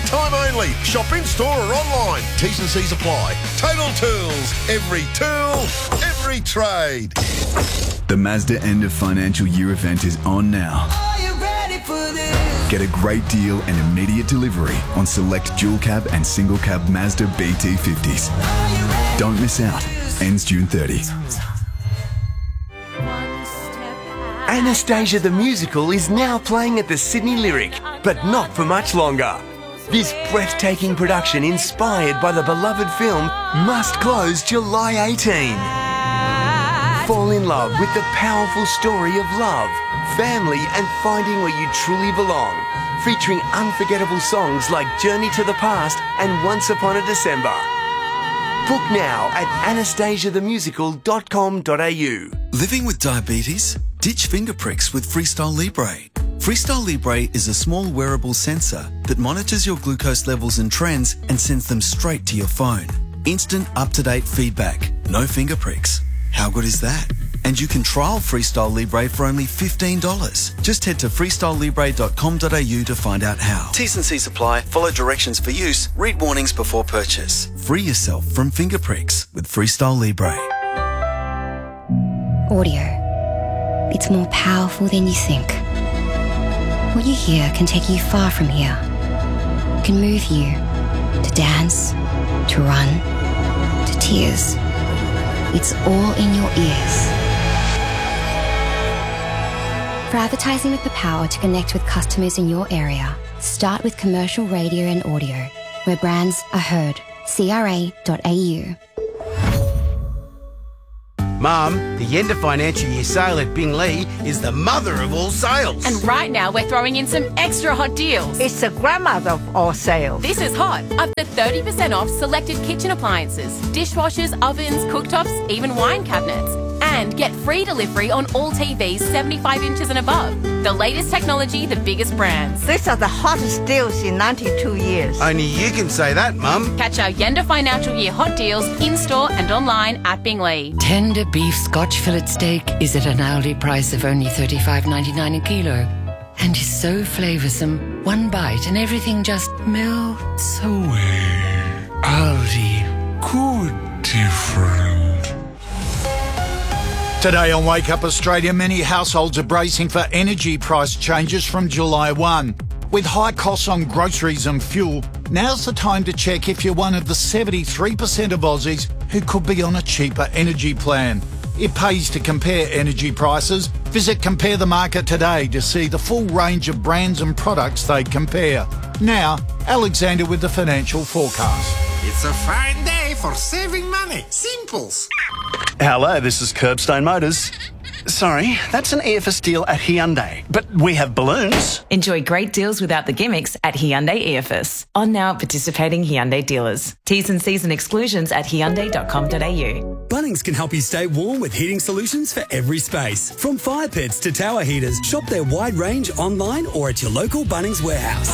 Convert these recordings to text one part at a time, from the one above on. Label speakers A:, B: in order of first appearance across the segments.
A: time only. Shop in store or online. T's and C's apply. Total Tools. Every tool, every trade.
B: The Mazda end of financial year event is on now.
C: Are you ready for this?
B: Get a great deal and immediate delivery on select dual cab and single cab Mazda BT50s. Don't miss out. Ends June 30.
D: Anastasia the Musical is now playing at the Sydney Lyric, but not for much longer. This breathtaking production, inspired by the beloved film, must close July 18. Fall in love with the powerful story of love, family and finding where you truly belong. Featuring unforgettable songs like Journey to the Past and Once Upon a December. Book now at anastasiathemusical.com.au.
E: Living with diabetes? Ditch finger pricks with Freestyle Libre. Freestyle Libre is a small wearable sensor that monitors your glucose levels and trends and sends them straight to your phone. Instant up-to-date feedback. No finger pricks. How good is that? And you can trial Freestyle Libre for only $15. Just head to freestylelibre.com.au to find out how. T's and C's apply. Follow directions for use. Read warnings before purchase. Free yourself from finger pricks with Freestyle Libre.
F: Audio. It's more powerful than you think. What you hear can take you far from here. Can move you to dance, to run, to tears. It's all in your ears. For advertising with the power to connect with customers in your area, start with commercial radio and audio, where brands are heard. CRA.au.
G: Mum, the end of financial year sale at Bing-Lee is the mother of all sales.
H: And right now we're throwing in some extra hot deals.
I: It's the grandmother of all sales.
H: This is hot. Up to 30% off selected kitchen appliances, dishwashers, ovens, cooktops, even wine cabinets. And get free delivery on all TVs 75 inches and above. The latest technology, the biggest brands.
I: These are the hottest deals in 92 years.
G: Only you can say that, Mum.
H: Catch our Yenda Financial Year hot deals in-store and online at Bing-Lee.
J: Tender beef Scotch fillet steak is at an Aldi price of only $35.99 a kilo. And is so flavoursome, one bite and everything just melts away. Aldi, good different.
K: Today on Wake Up Australia, many households are bracing for energy price changes from July 1. With high costs on groceries and fuel, now's the time to check if you're one of the 73% of Aussies who could be on a cheaper energy plan. It pays to compare energy prices. Visit Compare the Market today to see the full range of brands and products they compare. Now, Alexander with the financial forecast.
L: It's a fine day for saving money. Simples.
M: Hello, this is Curbstone Motors. Sorry, that's an EFS deal at Hyundai, but we have balloons.
N: Enjoy great deals without the gimmicks at Hyundai EFS. On now participating Hyundai dealers. T's and C's and exclusions at hyundai.com.au.
O: Bunnings can help you stay warm with heating solutions for every space. From fire pits to tower heaters, shop their wide range online or at your local Bunnings warehouse.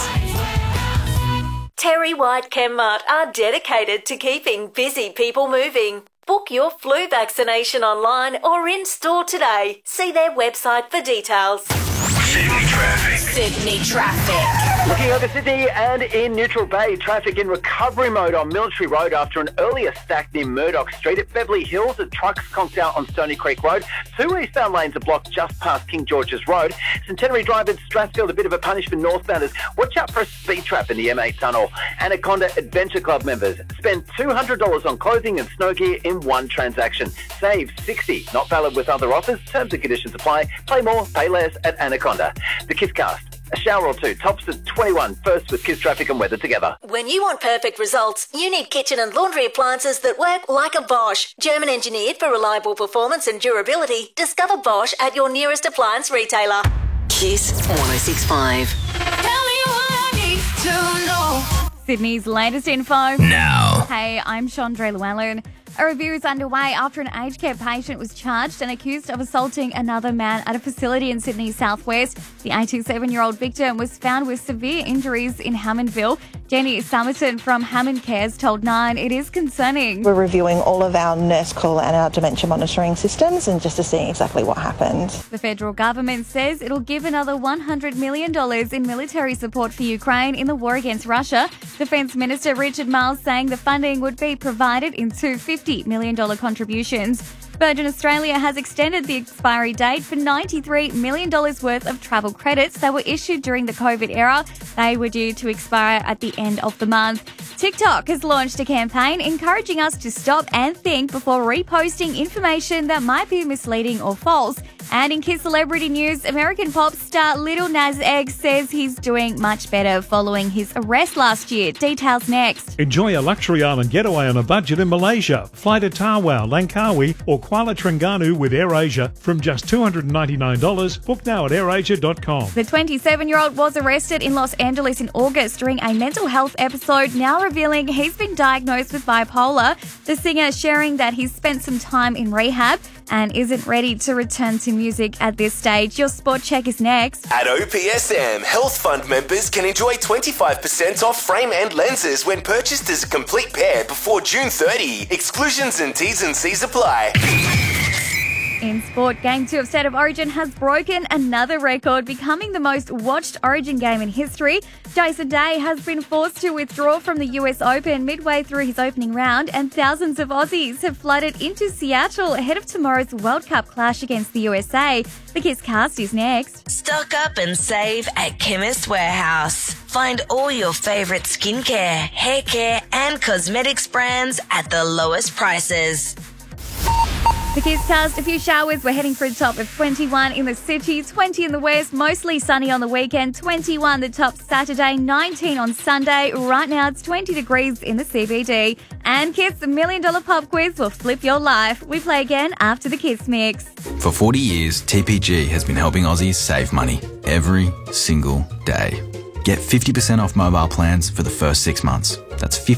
P: Terry White Chemmart are dedicated to keeping busy people moving. Book your flu vaccination online or in-store today. See their website for details.
Q: Sydney traffic.
P: Sydney traffic.
R: Looking over Sydney and in Neutral Bay, traffic in recovery mode on Military Road after an earlier stack near Murdoch Street. At Beverly Hills, a truck's conked out on Stony Creek Road. Two eastbound lanes are blocked just past King George's Road. Centenary Drive in Strathfield, a bit of a punish for northbounders. Watch out for a speed trap in the M8 tunnel. Anaconda Adventure Club members spend $200 on clothing and snow gear in one transaction. Save $60. Not valid with other offers. Terms and conditions apply. Play more, pay less at Anaconda. The Kisscast. A shower or two tops at 21. First with Kiss Traffic and weather together.
P: When you want perfect results, you need kitchen and laundry appliances that work like a Bosch. German engineered for reliable performance and durability. Discover Bosch at your nearest appliance retailer.
S: Kiss 106.5.
C: Tell me what I need to know.
T: Sydney's latest info.
S: Now.
T: Hey, I'm Chandra Llewellyn. A review is underway after an aged care patient was charged and accused of assaulting another man at a facility in Sydney's southwest. The 87-year-old victim was found with severe injuries in Hammondville. Jenny Summerton from Hammond Cares told Nine it is concerning.
U: We're reviewing all of our nurse call and our dementia monitoring systems and just to see exactly what happened.
T: The federal government says it'll give another $100 million in military support for Ukraine in the war against Russia. Defence Minister Richard Marles saying the funding would be provided in two $50 million contributions. Virgin Australia has extended the expiry date for $93 million worth of travel credits that were issued during the COVID era. They were due to expire at the end of the month. TikTok has launched a campaign encouraging us to stop and think before reposting information that might be misleading or false. And in Kiss Celebrity News, American pop star Lil Nas X says he's doing much better following his arrest last year. Details next.
A: Enjoy a luxury island getaway on a budget in Malaysia. Fly to Tawau, Langkawi or Kuala Terengganu with AirAsia from just $299. Book now at airasia.com.
T: The 27-year-old was arrested in Los Angeles in August during a mental health episode, now revealing he's been diagnosed with bipolar. The singer sharing that he's spent some time in rehab and isn't ready to return to music at this stage. Your sport check is next.
D: At OPSM, Health Fund members can enjoy 25% off frame and lenses when purchased as a complete pair before June 30. Exclusions and T's and C's apply.
T: In sport, Game 2 of State of Origin has broken another record, becoming the most watched Origin game in history. Jason Day has been forced to withdraw from the US Open midway through his opening round, and thousands of Aussies have flooded into Seattle ahead of tomorrow's World Cup clash against the USA. The Kiss Cast is next.
V: Stock up and save at Chemist Warehouse. Find all your favourite skincare, hair care and cosmetics brands at the lowest prices.
T: The Kiss Cast, a few showers. We're heading for a top of 21 in the city, 20 in the west, mostly sunny on the weekend, 21 the top Saturday, 19 on Sunday. Right now it's 20 degrees in the CBD. And Kiss, $1 million pop quiz will flip your life. We play again after the Kiss Mix.
W: For 40 years, TPG has been helping Aussies save money every single day. Get 50% off mobile plans for the first 6 months. That's 50